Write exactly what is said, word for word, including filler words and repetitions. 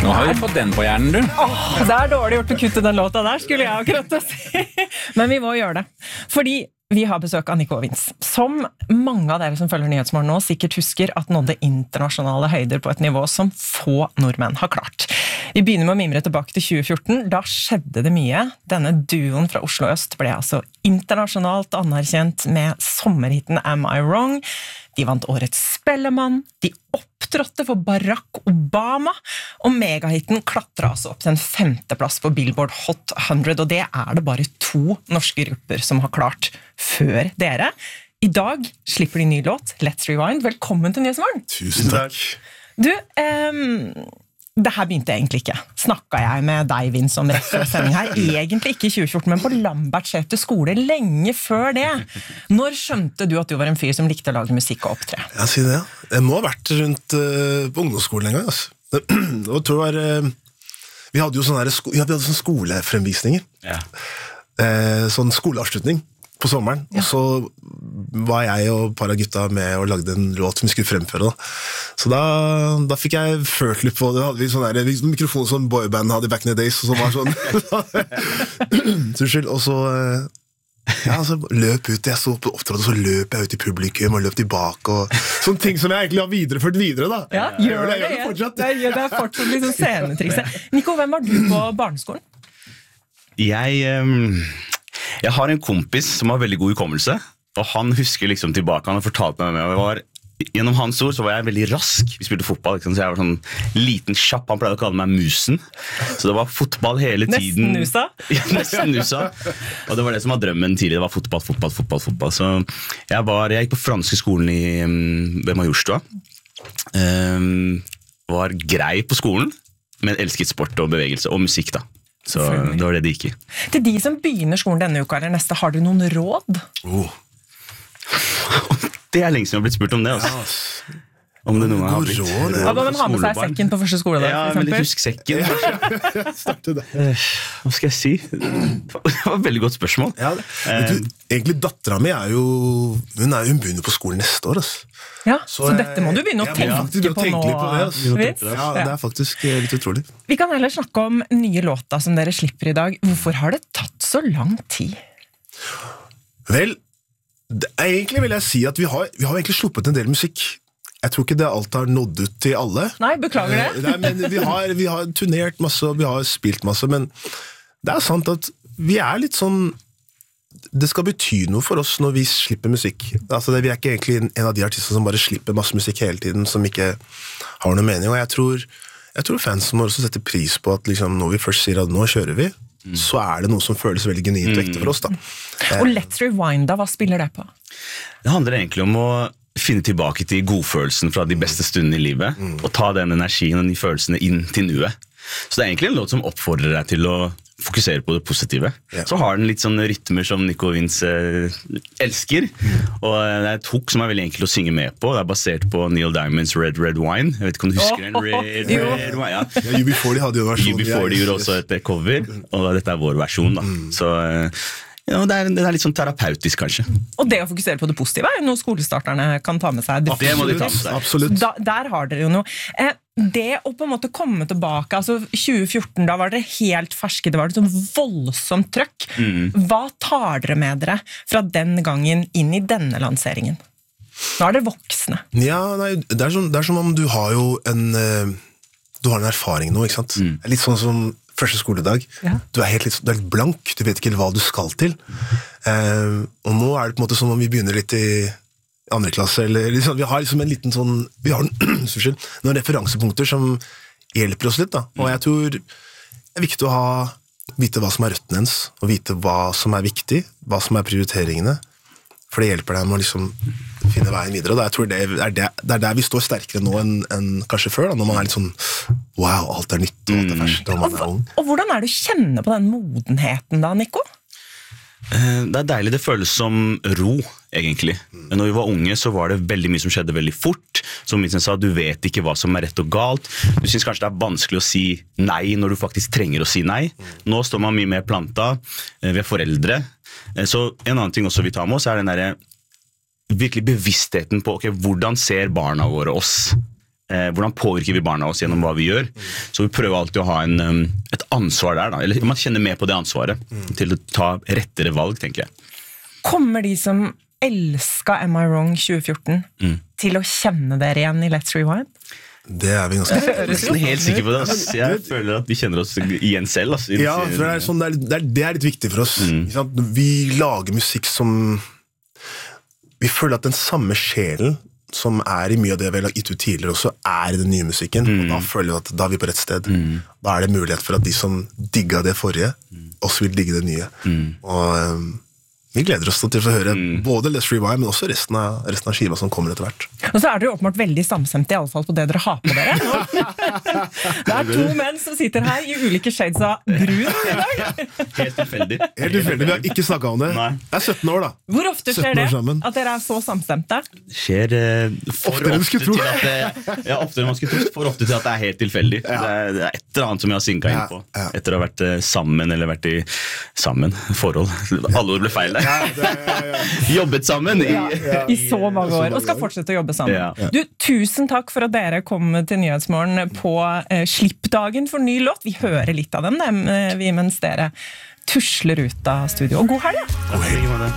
Nå har vi fått den på hjernen, du. Åh, det er dårlig gjort å kutte den låta der, skulle jeg akkurat si. Men vi må gjøre det. Fordi vi har besøk av Nico og Vince, som mange av dere som følger Nyhetsmorgen nå sikkert husker at nådde internasjonale høyder på et nivå som få nordmenn har klart. Vi begynner med å mimre tilbake til tjue fjorten. Da skjedde det mye. Denne duoen fra Oslo Øst ble altså internasjonalt anerkjent med sommerhitten Am I Wrong? De vant årets Spellemann, de opptrådte for Barack Obama, og megahitten klatra altså opp til en femteplass på Billboard Hot hundre, og det er det bare to norske grupper som har klart før dere. I dag slipper de ny låt, Let's Rewind. Velkommen til Nyhetsmorgen. Tusen takk. Du, um, det her begynte egentlig ikke. Snakket jeg med deg, Vince, om rett før sending her. Egentlig ikke i tjue fjorten, men på Lambertseter skole lenge før det. Når skjønte du at du var en fyr som likte å lage musikk og opptre? Ja, si det, ja. Jeg må ha vært rundt uh, på ungdomsskolen en gang, altså. Og tror jeg var, uh, vi hadde jo sånne, her sko- vi hadde sånne skolefremvisninger. Ja. Uh, sånn skoleavslutning på sommeren, ja. Og så var jeg og et par av gutta med og lagde en låt som vi skulle fremføre. Da. Så da, da fikk jeg ført litt på det. Da hadde vi sånn der, mikrofon som boyband hadde back in the days, og som var sånn. Unnskyld, og så ja, altså, løp ut, jeg så på opptråd, og så løp jeg ut i publikum og løp tilbake, og sånne ting som jeg egentlig har videreført videre, da. Ja, gjør det, gjør det fortsatt. Det er, det er fortsatt liksom scenetrikset. Nico, hvem var du på barneskolen? Jeg... Um Jeg har en kompis som har veldig god hukommelse, og han husker liksom tilbake, han har fortalt meg med, og var, gjennom hans ord så var jeg veldig rask. Vi spilte fotball, liksom, så jeg var sånn liten kjapp, han pleide å kalle meg musen. Så det var fotball hele tiden. Nesten nusa? Ja, nesten nusa. Og det var det som var drømmen tidlig, det var fotball, fotball, fotball, fotball. Så jeg, var, jeg gikk på franske skolen i, ved Majorstua. Um, var grei på skolen, men elsket sport og bevegelse og musikk da. Så det var det det gikk i. Til de som begynner skolen denne uka eller neste, har du noen råd? Oh. Det er lenge siden jeg har blitt spurt om det, altså. Ja. Om det noen har blitt. Råd, ja. Hva må man ha med seg sekken på første skole? Ja, men litt husk sekken. Starte det. Hva skal jeg si? Det var et veldig godt spørsmål. Ja, du, egentlig datteren min er jo, hun, er, hun begynner på skolen neste år, altså. Ja, så, så dette må du begynne å tenke ja, på nå. På det, altså. Ja, det er faktisk litt utrolig. Vi kan heller snakke om nye låta som dere slipper i dag. Hvorfor har det tatt så lang tid? Vel, det, egentlig vil jeg si at vi har, vi har egentlig sluppet en del musikk. Jeg tror ikke det alt har nådd ut til alle. Nei, beklager det. Nei, men vi har, vi har turnert masse, og vi har spilt masse, men det er sant at vi er litt sånn, det skal bety noe for oss når vi slipper musikk. Altså, det, vi er ikke egentlig en av de artister som bare slipper masse musikk hele tiden, som ikke har noe mening, og jeg tror, jeg tror fansen må også sette pris på at liksom, når vi først sier at nå kjører vi, mm. så er det noe som føles veldig genuint og ekte for oss da. Og Let's Rewind da, hva spiller det på? Det handler egentlig om å finne tilbake til godfølelsen fra de beste stundene i livet, mm. og ta den energien og de følelsene inn til nuet. Så det er egentlig en låt som oppfordrer deg til å fokusere på det positive. Ja. Så har den litt sånne rytmer som Nico og Vince eh, elsker, mm. og det er et hook som er veldig enkelt å synge med på. Det er basert på Neil Diamonds Red Red Wine. Jeg vet ikke om du husker den? Red Red Wine, ja. Ja, U B forty hadde jo en versjon. U B forty gjorde også et cover, og dette er vår versjon da. Mm. Så ja, det, er, det er litt sånn terapeutisk kanskje. Og det å fokusere på det positive er jo noe skolestarterne kan ta med seg. Det må de ta med seg. Absolutt. Da, der har dere jo noe. Eh, det å på en måte komme tilbake, altså tjue fjorten, da var dere helt ferske, det var et sånn voldsomt trøkk. Mm. Hva tar dere med dere fra den gangen inn i denne lanseringen? Nå er dere voksne. Ja, nei, det er, som, det er som om du har jo en, du har en erfaring nå, ikke sant? Mm. Litt sånn som første skoledag. Ja. Du, er helt, du er litt blank, du vet ikke hva du skal til. Eh, og nå er det på en måte som om vi begynner litt i andre klasse, eller liksom, vi har liksom en liten sånn, vi har noen referansepunkter som hjelper oss litt da, og jeg tror det er viktig å ha, vite hva som er røttene ens, og vite hva som er viktig, hva som er prioriteringene, for det hjelper deg med å liksom finne veien videre, og da, jeg tror det er, det, det er der vi står sterkere nå enn, enn kanskje før, da, når man er litt sånn, wow, alt er nytt, og alt er ferskt, og man er ung. Og, og hvordan er det å kjenne på den modenheten da, Nico? Det er deilig, det føles som ro, egentlig. Når vi var unge så var det veldig mye som skjedde veldig fort. Som Vincent sa, du vet ikke hva som er rett og galt. Du synes kanskje det er vanskelig å si nei når du faktisk trenger å si nei. Nå står man mye mer planta, vi er foreldre. Så en annen ting også vi tar med oss er den der virkelig bevisstheten på okay, hvordan ser barna våre oss? Eh, hvordan påvirker vi barna oss gjennom hva vi gjør? Så vi prøver alltid å ha en, um, et ansvar der, da. Eller man kjenner med på det ansvaret til å ta rettere valg, tenker jeg. Kommer de som elsket Am I Wrong tjue fjorten mm. til å kjenne dere igjen i Let's Rewind? Det er vi ganske Jeg er nesten helt sikker på det. Ass. Jeg føler at vi kjenner oss igjen selv. Ass. Ja, for det er, sånn, det, er, det, er, det er litt viktig for oss. Mm. Vi lager musikk som vi føler at den samme sjelen som er i mye av det vi har gitt ut tidligere også, er i den nye musikken, mm. og da føler vi at da er vi på rett sted. Mm. Da er det mulighet for at de som digga det forrige, mm. også vil digge det nye. Mm. Og um, vi gleder oss til å få høre mm. både Let's Rewind, men også resten av, resten av skiva som kommer etter hvert. Og så er dere åpenbart veldig samstemte, i alle fall på det dere har på dere. Det er to menn som sitter her i ulike shades av brun i dag. Helt tilfeldig. Helt tilfeldig, vi har ikke snakket om det. Nei. Det er sytten år da. Hvor ofte skjer det at dere er så samstemte? Det skjer uh, for ofte, ofte til at det, ja, oftere enn man skulle tro, for ofte til at det er helt tilfeldig. Ja. Det, er, det er et eller annet som jeg har synket inn på. Ja, ja. Etter å ha vært uh, sammen, eller vært i sammen, forhold. Alle ble feil der. Ja, det, ja, ja. Jobbet sammen i, ja, ja. I så mange år, og skal fortsette å jobbe sammen. Ja. Ja. Du, tusen takk for at dere kom til Nyhetsmorgen på uh, slippdagen for ny låt. Vi hører litt av den, vi, mens dere tusler ut av studio. Og god helg! God helg.